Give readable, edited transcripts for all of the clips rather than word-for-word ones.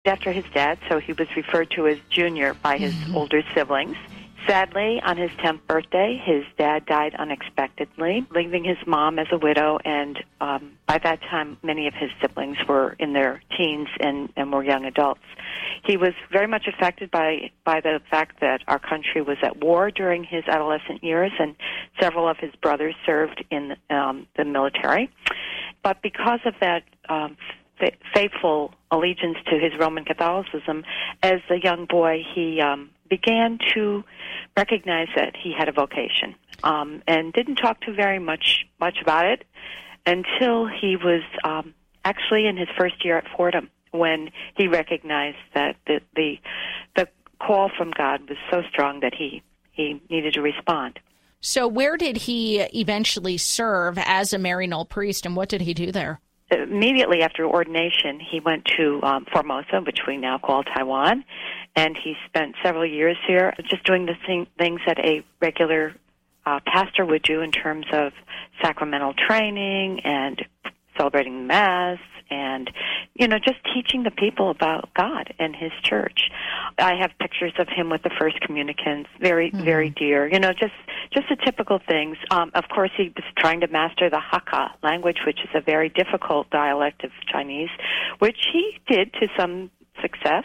after his dad, so he was referred to as Junior by his older siblings. Sadly, on his 10th birthday, his dad died unexpectedly, leaving his mom as a widow, and by that time, many of his siblings were in their teens and were young adults. He was very much affected by the fact that our country was at war during his adolescent years, and several of his brothers served in the military. But because of that faithful allegiance to his Roman Catholicism, as a young boy, he began to recognize that he had a vocation, and didn't talk to very much about it until he was actually in his first year at Fordham, when he recognized that the call from God was so strong that he needed to respond. So where did he eventually serve as a Maryknoll priest, and what did he do there? Immediately after ordination, he went to Formosa, which we now call Taiwan, and he spent several years here just doing the things that a regular pastor would do in terms of sacramental training and celebrating the Mass and, just teaching the people about God and his church. I have pictures of him with the first communicants, very, very dear, just the typical things. Of course, he was trying to master the Hakka language, which is a very difficult dialect of Chinese, which he did to some success.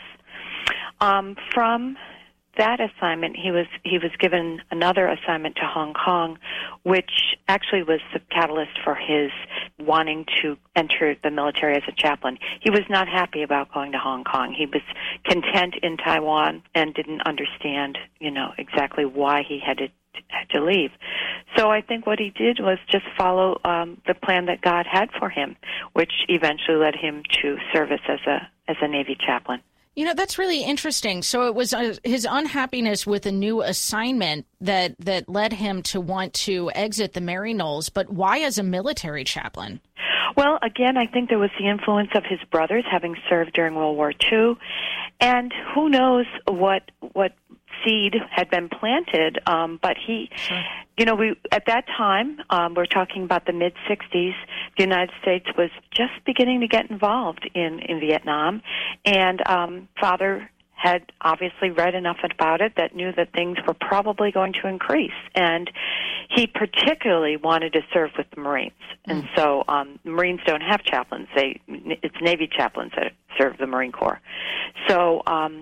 From that assignment, he was given another assignment to Hong Kong, which actually was the catalyst for his wanting to enter the military as a chaplain. He was not happy about going to Hong Kong. He was content in Taiwan and didn't understand, exactly why he had to leave. So I think what he did was just follow the plan that God had for him, which eventually led him to service as a Navy chaplain. That's really interesting. So it was his unhappiness with a new assignment that led him to want to exit the Maryknolls, but why as a military chaplain? Well, again, I think there was the influence of his brothers having served during World War II, and who knows what seed had been planted, but he, we at that time, we're talking about the mid-'60s, the United States was just beginning to get involved in Vietnam, and Father had obviously read enough about it that knew that things were probably going to increase, and he particularly wanted to serve with the Marines. And so Marines don't have chaplains. It's Navy chaplains that serve the Marine Corps. So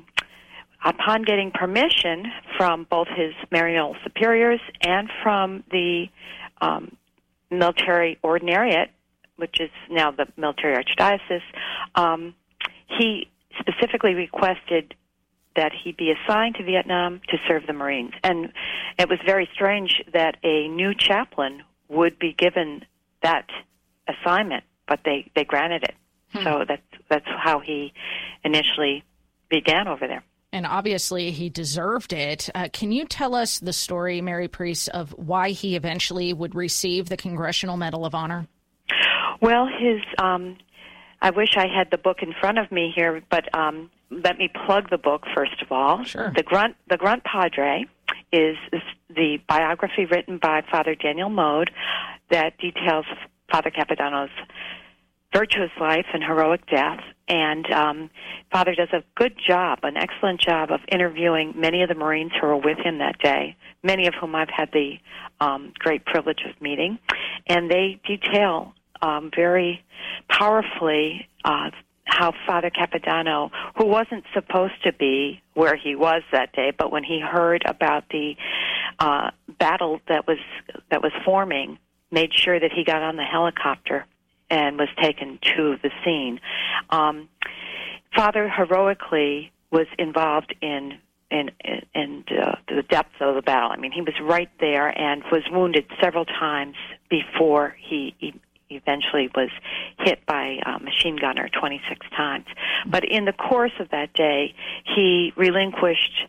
upon getting permission from both his Maryknoll superiors and from the military ordinariate, which is now the military archdiocese, he specifically requested that he be assigned to Vietnam to serve the Marines. And it was very strange that a new chaplain would be given that assignment, but they granted it. So that's how he initially began over there. And obviously he deserved it. Can you tell us the story, Mary Priest, of why he eventually would receive the Congressional Medal of Honor? Well, I wish I had the book in front of me here, but let me plug the book first of all. Sure. The Grunt Padre is the biography written by Father Daniel Mode that details Father Capodanno's virtuous life and heroic death. And Father does a good job, an excellent job of interviewing many of the Marines who were with him that day, many of whom I've had the great privilege of meeting. And they detail very powerfully how Father Capodanno, who wasn't supposed to be where he was that day, but when he heard about the battle that was forming, made sure that he got on the helicopter and was taken to the scene. Father heroically was involved in the depths of the battle. I mean, he was right there and was wounded several times before he eventually was hit by a machine gunner 26 times. But in the course of that day, he relinquished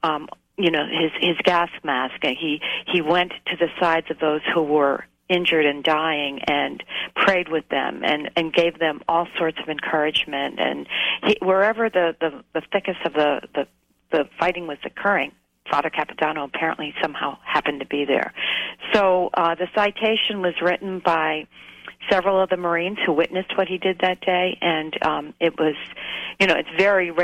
his gas mask. He went to the sides of those who were injured and dying and prayed with them and gave them all sorts of encouragement. And wherever the thickest of the fighting was occurring, Father Capodanno apparently somehow happened to be there. So the citation was written by several of the Marines who witnessed what he did that day, and it was, it's very